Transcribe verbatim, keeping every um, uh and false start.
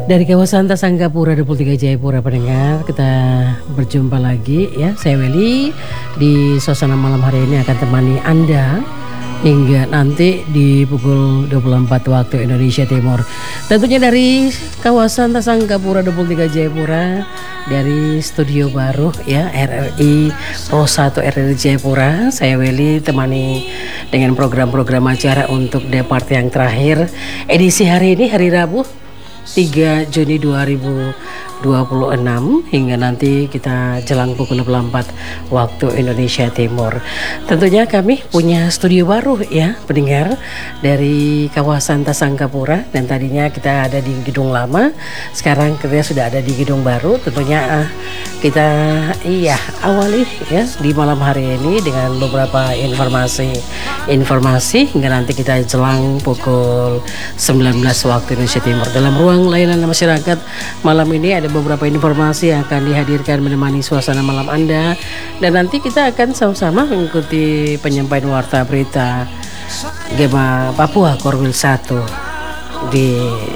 Dari kawasan Tasanggapura dua puluh tiga Jayapura pendengar, kita berjumpa lagi ya. Saya Welly di suasana malam hari ini akan temani Anda hingga nanti di pukul dua puluh empat waktu Indonesia Timur. Tentunya dari kawasan Tasanggapura dua puluh tiga Jayapura, dari studio baru ya R R I Pro satu R R I Jayapura. Saya Welly temani dengan program-program acara untuk depart yang terakhir edisi hari ini, hari Rabu tiga Juni dua ribu dua puluh enam, hingga nanti kita jelang pukul dua puluh empat waktu Indonesia Timur. Tentunya kami punya studio baru ya pendengar, dari kawasan Tasanggapura, dan tadinya kita ada di gedung lama, sekarang kita sudah ada di gedung baru. Tentunya uh, kita iya awali ya di malam hari ini dengan beberapa informasi informasi hingga nanti kita jelang pukul sembilan belas waktu Indonesia Timur. Dalam ruang layanan masyarakat malam ini ada beberapa informasi yang akan dihadirkan menemani suasana malam Anda, dan nanti kita akan sama-sama mengikuti penyampaian warta berita Gema Papua Korwil satu di